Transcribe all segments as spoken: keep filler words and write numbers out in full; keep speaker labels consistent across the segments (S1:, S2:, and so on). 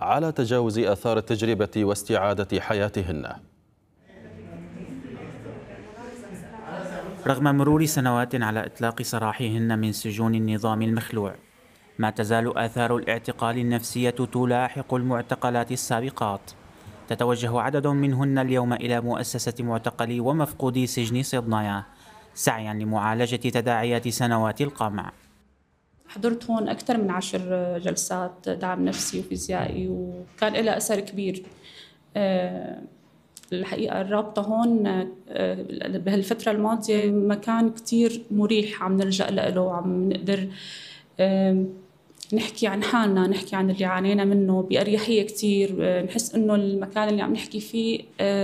S1: على تجاوز آثار التجربة واستعادة حياتهن.
S2: رغم مرور سنوات على إطلاق سراحهن من سجون النظام المخلوع، ما تزال آثار الاعتقال النفسية تلاحق المعتقلات السابقات. تتوجه عدد منهن اليوم إلى مؤسسة معتقلي ومفقودي سجن صيدنايا سعيا لمعالجة تداعيات سنوات القمع.
S3: حضرت هون أكثر من عشر جلسات دعم نفسي وفيزيائي، وكان لها أثر كبير. الحقيقة الرابطة هون بهالفترة الماضية مكان كتير مريح، عم نلجأ له، عم نقدر نحكي عن حالنا، نحكي عن اللي عانينا منه بأريحية كتير. نحس إنه المكان اللي عم نحكي فيه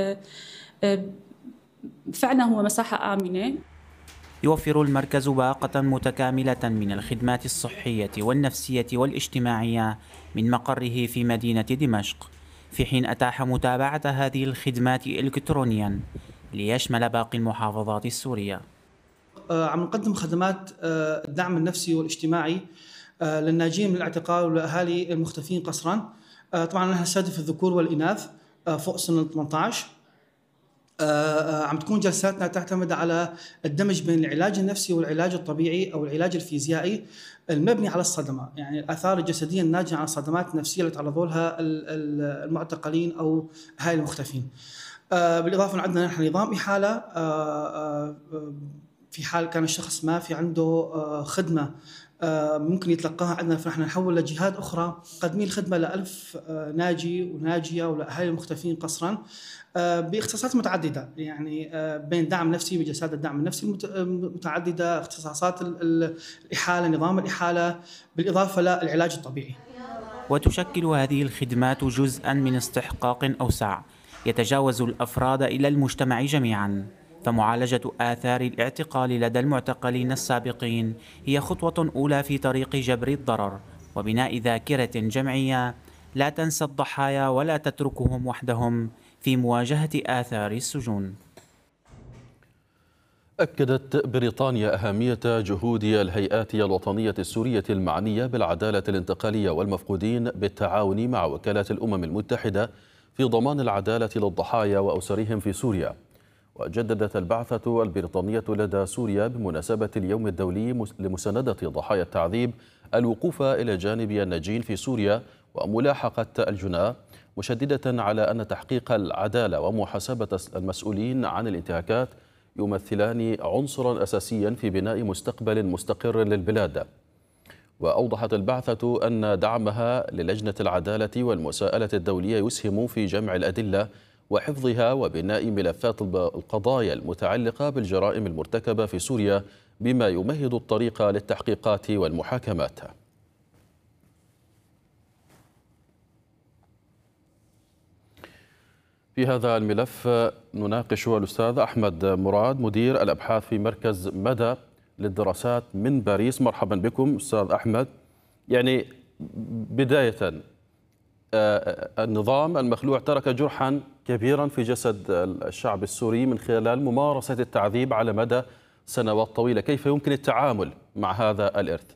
S3: فعلا هو مساحة آمنة.
S2: يوفر المركز باقة متكاملة من الخدمات الصحية والنفسية والاجتماعية من مقره في مدينة دمشق، في حين أتاح متابعة هذه الخدمات إلكترونيا ليشمل باقي المحافظات السورية.
S4: عم نقدم خدمات الدعم النفسي والاجتماعي للناجين من الاعتقال ولأهالي المختفين قسرا. طبعا نحن نستهدف الذكور والإناث فوق سن ثمانية عشر. عم تكون جلساتنا تعتمد على الدمج بين العلاج النفسي والعلاج الطبيعي أو العلاج الفيزيائي المبني على الصدمة، يعني الآثار الجسدية الناتجة عن الصدمات النفسية اللي تعرضوا لها المعتقلين أو أهالي المختفين. بالإضافة عندنا نحن نظام إحالة في حال كان الشخص ما في عنده خدمة ممكن يتلقاها عندنا، فنحن نحول لجهات أخرى قدمين الخدمة لألف ناجي وناجية ولأهالي المختفين قسرا باختصاصات متعددة، يعني بين دعم نفسي بجلسات الدعم النفسي متعددة، اختصاصات الإحالة، نظام الإحالة، بالإضافة للعلاج الطبيعي.
S2: وتشكل هذه الخدمات جزءا من استحقاق أوسع يتجاوز الأفراد إلى المجتمع جميعا، فمعالجة آثار الاعتقال لدى المعتقلين السابقين هي خطوة أولى في طريق جبر الضرر وبناء ذاكرة جمعية لا تنسى الضحايا ولا تتركهم وحدهم في مواجهة آثار السجون.
S1: أكدت بريطانيا أهمية جهود الهيئات الوطنية السورية المعنية بالعدالة الانتقالية والمفقودين بالتعاون مع وكالة الأمم المتحدة في ضمان العدالة للضحايا وأسرهم في سوريا. وجددت البعثة البريطانية لدى سوريا بمناسبة اليوم الدولي لمساندة ضحايا التعذيب الوقوف إلى جانب الناجين في سوريا وملاحقة الجناة، مشددة على أن تحقيق العدالة ومحاسبة المسؤولين عن الانتهاكات يمثلان عنصرا أساسيا في بناء مستقبل مستقر للبلاد. وأوضحت البعثة أن دعمها للجنة العدالة والمساءلة الدولية يسهم في جمع الأدلة وحفظها وبناء ملفات القضايا المتعلقة بالجرائم المرتكبة في سوريا، بما يمهد الطريق للتحقيقات والمحاكمات. في هذا الملف نناقش الأستاذ أحمد مراد مدير الأبحاث في مركز مدى للدراسات من باريس. مرحبا بكم أستاذ أحمد. يعني بداية، النظام المخلوع ترك جرحا كبيرا في جسد الشعب السوري من خلال ممارسة التعذيب على مدى سنوات طويلة، كيف يمكن التعامل مع هذا الإرث؟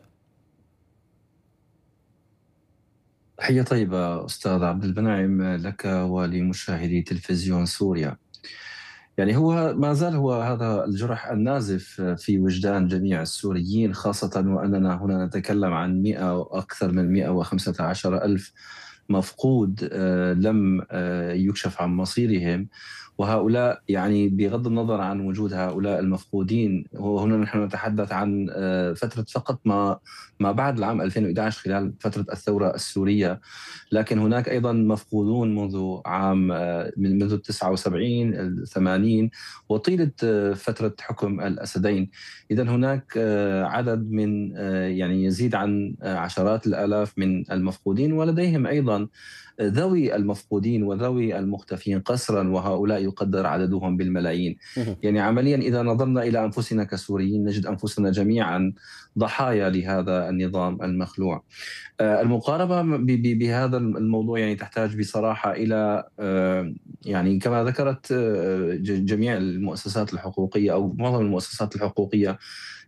S5: تحية طيبة أستاذ عبد المنعم لك ولمشاهدي تلفزيون سوريا. يعني هو ما زال هو هذا الجرح النازف في وجدان جميع السوريين، خاصة وأننا هنا نتكلم عن مئة وأكثر من مئة وخمسة عشر ألف مفقود لم يكشف عن مصيرهم. وهؤلاء يعني بغض النظر عن وجود هؤلاء المفقودين، وهنا نحن نتحدث عن فترة فقط ما ما بعد العام ألفين وإحدى عشر خلال فترة الثورة السورية، لكن هناك أيضا مفقودون منذ عام من منذ التسعة وسبعين الثمانين وطيلة فترة حكم الأسدين. إذا هناك عدد من يعني يزيد عن عشرات الآلاف من المفقودين، ولديهم أيضا ذوي المفقودين وذوي المختفين قسرا، وهؤلاء يقدر عددهم بالملايين. يعني عمليا إذا نظرنا إلى أنفسنا كسوريين نجد أنفسنا جميعا ضحايا لهذا النظام المخلوع. المقاربة بهذا الموضوع يعني تحتاج بصراحة إلى يعني كما ذكرت جميع المؤسسات الحقوقية أو معظم المؤسسات الحقوقية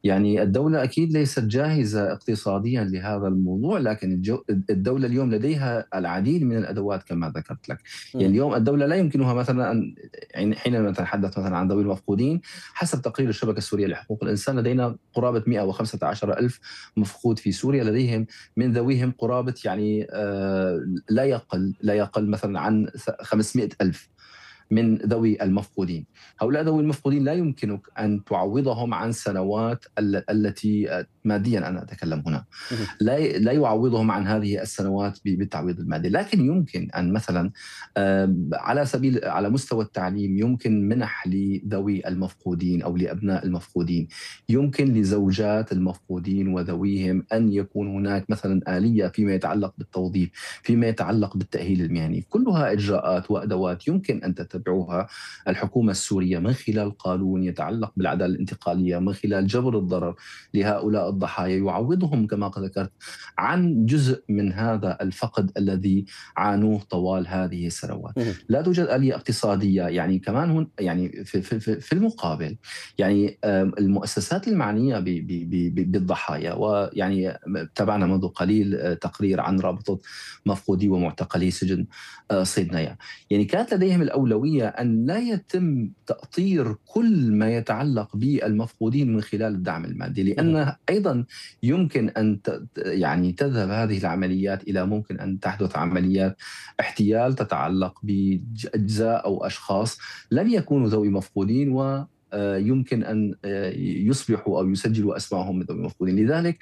S5: يعني الدولة أكيد ليست جاهزة اقتصاديا لهذا الموضوع، لكن الجو الدولة اليوم لديها العديد من الأدوات كما ذكرت لك. يعني اليوم الدولة لا يمكنها مثلا أن يعني حينما نتحدث مثلا عن ذوي المفقودين، حسب تقرير الشبكة السورية لحقوق الإنسان لدينا قرابة مئة وخمسة عشر ألف مفقود في سوريا، لديهم من ذويهم قرابة يعني آه لا يقل لا يقل مثلا عن خمسمئة ألف من ذوي المفقودين. هؤلاء ذوي المفقودين لا يمكنك أن تعوضهم عن سنوات التي ماديا أنا أتكلم هنا، لا لا يعوضهم عن هذه السنوات بالتعويض المادي، لكن يمكن أن مثلا على سبيل على مستوى التعليم يمكن منح لذوي المفقودين أو لأبناء المفقودين، يمكن لزوجات المفقودين وذويهم أن يكون هناك مثلا آلية فيما يتعلق بالتوظيف، فيما يتعلق بالتأهيل المهني. كلها إجراءات وأدوات يمكن أن تتبعها الحكومة السورية من خلال قانون يتعلق بالعدالة الانتقالية، من خلال جبر الضرر لهؤلاء الضحايا، يعوضهم كما ذكرت عن جزء من هذا الفقد الذي عانوه طوال هذه السنوات. لا توجد آلية اقتصادية. يعني كمان هون يعني في, في, في المقابل يعني المؤسسات المعنية بالضحايا، ويعني تابعنا منذ قليل تقرير عن رابطة مفقودي ومعتقلي سجن صيدنايا، يعني كانت لديهم الأولوية أن لا يتم تأطير كل ما يتعلق بالمفقودين من خلال الدعم المادي، لأن أيضا يمكن أن يعني تذهب هذه العمليات إلى ممكن أن تحدث عمليات احتيال تتعلق بأجزاء أو أشخاص لم يكونوا ذوي مفقودين و يمكن أن يصبحوا أو يسجلوا أسمائهم من ذوي المفقودين. لذلك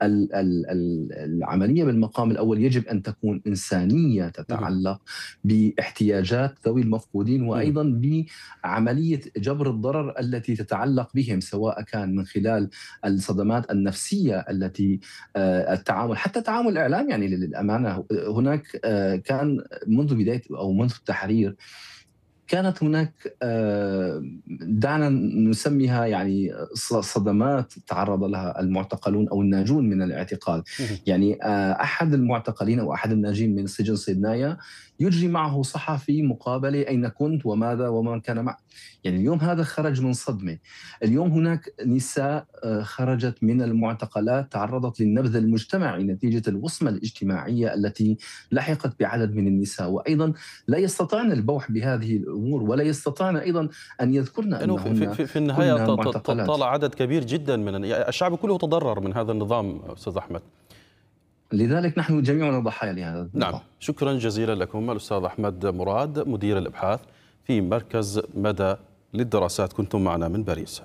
S5: العملية بالمقام الأول يجب أن تكون إنسانية تتعلق باحتياجات ذوي المفقودين، وأيضا بعملية جبر الضرر التي تتعلق بهم، سواء كان من خلال الصدمات النفسية التي التعامل، حتى التعامل الإعلامي. يعني للأمانة هناك كان منذ بداية أو منذ التحرير كانت هناك دعنا نسميها يعني صدمات تعرض لها المعتقلون أو الناجون من الاعتقال. يعني أحد المعتقلين أو أحد الناجين من سجن صيدنايا يجري معه صحفي مقابلة أين كنت وماذا وما كان معه. يعني اليوم هذا خرج من صدمة. اليوم هناك نساء خرجت من المعتقلات تعرضت للنبذ المجتمعي نتيجة الوصمة الاجتماعية التي لحقت بعدد من النساء، وأيضا لا يستطعن البوح بهذه الأمور ولا يستطعن أيضا أن يذكرن أنهن
S1: في, في, في النهاية طال عدد كبير جدا من الشعب كله تضرر من هذا النظام أستاذ أحمد،
S5: لذلك نحن جميعنا ضحايا لهذا النظام.
S1: نعم، شكرا جزيلا لكم الأستاذ أحمد مراد مدير الإبحاث في مركز مدى للدراسات، كنتم معنا من باريس.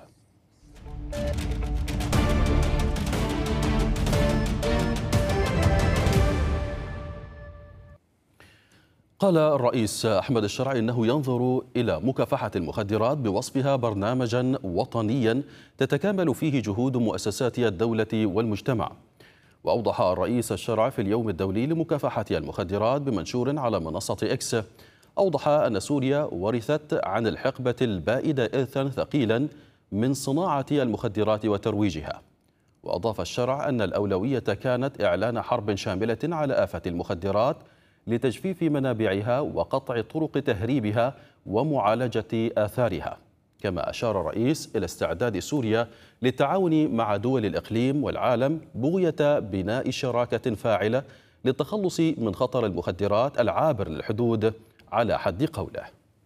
S1: قال الرئيس أحمد الشرعي إنه ينظر إلى مكافحة المخدرات بوصفها برنامجا وطنيا تتكامل فيه جهود مؤسسات الدولة والمجتمع. وأوضح الرئيس الشرعي في اليوم الدولي لمكافحة المخدرات بمنشور على منصة إكس، أوضح أن سوريا ورثت عن الحقبة البائدة إرثا ثقيلا من صناعة المخدرات وترويجها. وأضاف الشرع أن الأولوية كانت إعلان حرب شاملة على آفة المخدرات لتجفيف منابعها وقطع طرق تهريبها ومعالجة آثارها. كما أشار الرئيس إلى استعداد سوريا للتعاون مع دول الإقليم والعالم بغية بناء شراكة فاعلة للتخلص من خطر المخدرات العابر للحدود على حد قوله.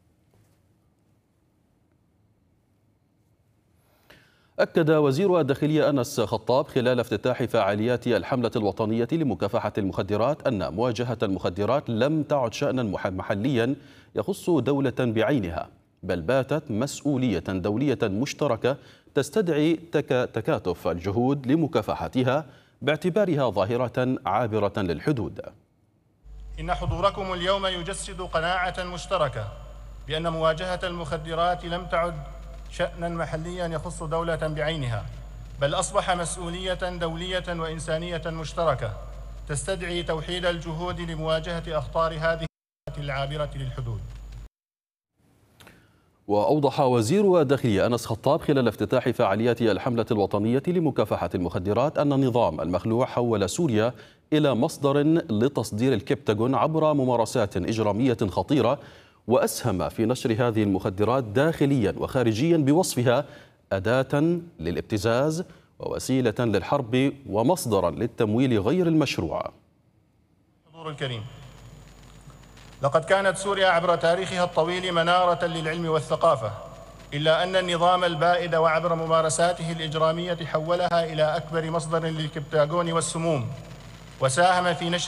S1: أكد وزير الداخلية أنس خطاب خلال افتتاح فعاليات الحملة الوطنية لمكافحة المخدرات أن مواجهة المخدرات لم تعد شأنا محليا يخص دولة بعينها، بل باتت مسؤولية دولية مشتركة تستدعي تكاتف الجهود لمكافحتها باعتبارها ظاهرة عابرة للحدود.
S6: إن حضوركم اليوم يجسد قناعة مشتركة بأن مواجهة المخدرات لم تعد شأنا محليا يخص دولة بعينها، بل أصبح مسؤولية دولية وإنسانية مشتركة تستدعي توحيد الجهود لمواجهة أخطار هذه العابرة للحدود.
S1: وأوضح وزير الداخلية أنس خطاب خلال افتتاح فعاليات الحملة الوطنية لمكافحة المخدرات أن النظام المخلوع حول سوريا إلى مصدر لتصدير الكبتاغون عبر ممارسات إجرامية خطيرة، وأسهم في نشر هذه المخدرات داخليا وخارجيا بوصفها أداة للابتزاز ووسيلة للحرب ومصدرا للتمويل غير المشروع.
S6: الحضور الكريم، لقد كانت سوريا عبر تاريخها الطويل منارة للعلم والثقافة، إلا أن النظام البائد وعبر ممارساته الإجرامية حولها إلى أكبر مصدر للكبتاغون والسموم، وساهم في نشر